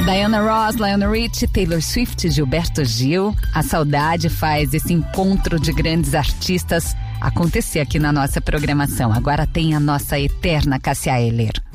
Diana Ross, Lionel Richie, Taylor Swift, Gilberto Gil. A saudade faz esse encontro de grandes artistas acontecer aqui na nossa programação. Agora tem a nossa eterna Cássia Eller.